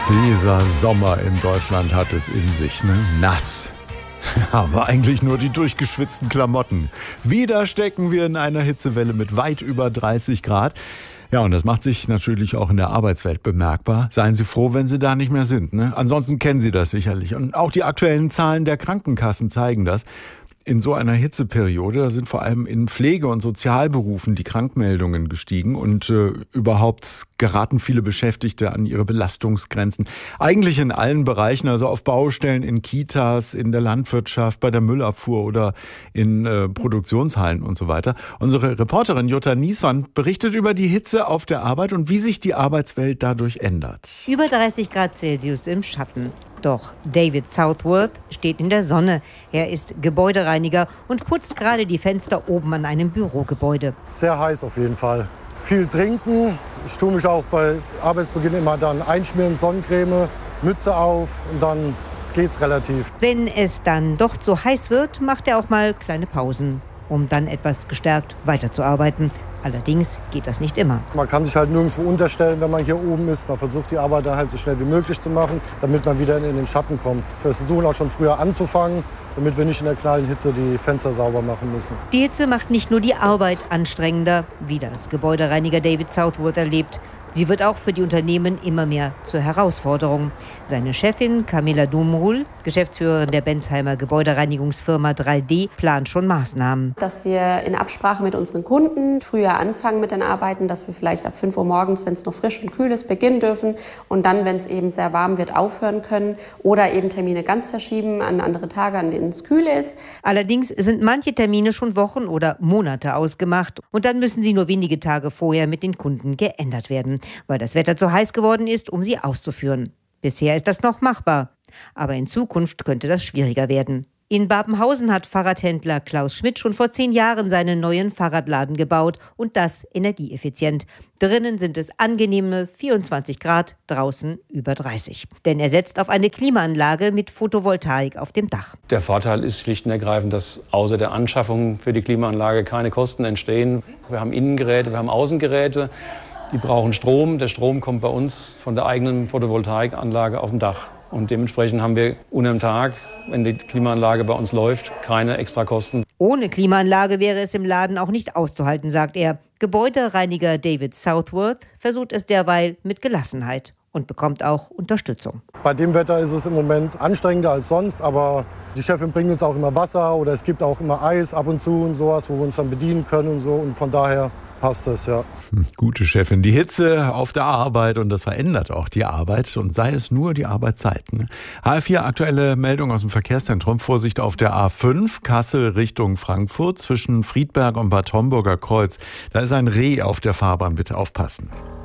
Dieser Sommer in Deutschland hat es in sich, ne? Nass. Aber eigentlich nur die durchgeschwitzten Klamotten. Wieder stecken wir in einer Hitzewelle mit weit über 30 Grad. Ja, und das macht sich natürlich auch in der Arbeitswelt bemerkbar. Seien Sie froh, wenn Sie da nicht mehr sind, ne? Ansonsten kennen Sie das sicherlich. Und auch die aktuellen Zahlen der Krankenkassen zeigen das. In so einer Hitzeperiode sind vor allem in Pflege- und Sozialberufen die Krankmeldungen gestiegen und überhaupt geraten viele Beschäftigte an ihre Belastungsgrenzen. Eigentlich in allen Bereichen, also auf Baustellen, in Kitas, in der Landwirtschaft, bei der Müllabfuhr oder in Produktionshallen und so weiter. Unsere Reporterin Jutta Nieswand berichtet über die Hitze auf der Arbeit und wie sich die Arbeitswelt dadurch ändert. Über 30 Grad Celsius im Schatten. Doch David Southworth steht in der Sonne. Er ist Gebäudereiniger und putzt gerade die Fenster oben an einem Bürogebäude. Sehr heiß auf jeden Fall. Viel trinken. Ich tue mich auch bei Arbeitsbeginn immer dann einschmieren, Sonnencreme, Mütze auf und dann geht's relativ. Wenn es dann doch zu heiß wird, macht er auch mal kleine Pausen, um dann etwas gestärkt weiterzuarbeiten. Allerdings geht das nicht immer. Man kann sich halt nirgendwo unterstellen, wenn man hier oben ist. Man versucht die Arbeit dann halt so schnell wie möglich zu machen, damit man wieder in den Schatten kommt. Wir versuchen auch schon früher anzufangen, damit wir nicht in der knallen Hitze die Fenster sauber machen müssen. Die Hitze macht nicht nur die Arbeit anstrengender, wie das Gebäudereiniger David Southworth erlebt. Sie wird auch für die Unternehmen immer mehr zur Herausforderung. Seine Chefin Camilla Dumrul, Geschäftsführerin der Bensheimer Gebäudereinigungsfirma 3D, plant schon Maßnahmen. Dass wir in Absprache mit unseren Kunden früher anfangen mit den Arbeiten, dass wir vielleicht ab 5 Uhr morgens, wenn es noch frisch und kühl ist, beginnen dürfen und dann, wenn es eben sehr warm wird, aufhören können oder eben Termine ganz verschieben an andere Tage, an denen es kühl ist. Allerdings sind manche Termine schon Wochen oder Monate ausgemacht und dann müssen sie nur wenige Tage vorher mit den Kunden geändert werden, weil das Wetter zu heiß geworden ist, um sie auszuführen. Bisher ist das noch machbar, aber in Zukunft könnte das schwieriger werden. In Babenhausen hat Fahrradhändler Klaus Schmidt schon vor 10 Jahren seinen neuen Fahrradladen gebaut und das energieeffizient. Drinnen sind es angenehme 24 Grad, draußen über 30. Denn er setzt auf eine Klimaanlage mit Photovoltaik auf dem Dach. Der Vorteil ist schlicht und ergreifend, dass außer der Anschaffung für die Klimaanlage keine Kosten entstehen. Wir haben Innengeräte, wir haben Außengeräte. Die brauchen Strom. Der Strom kommt bei uns von der eigenen Photovoltaikanlage auf dem Dach. Und dementsprechend haben wir unterm Tag, wenn die Klimaanlage bei uns läuft, keine Extrakosten. Ohne Klimaanlage wäre es im Laden auch nicht auszuhalten, sagt er. Gebäudereiniger David Southworth versucht es derweil mit Gelassenheit und bekommt auch Unterstützung. Bei dem Wetter ist es im Moment anstrengender als sonst, aber die Chefin bringt uns auch immer Wasser oder es gibt auch immer Eis ab und zu und sowas, wo wir uns dann bedienen können und so. Und von daher passt das, ja. Gute Chefin. Die Hitze auf der Arbeit und das verändert auch die Arbeit und sei es nur die Arbeitszeiten. HR4 aktuelle Meldung aus dem Verkehrszentrum. Vorsicht auf der A5 Kassel Richtung Frankfurt zwischen Friedberg und Bad Homburger Kreuz. Da ist ein Reh auf der Fahrbahn. Bitte aufpassen.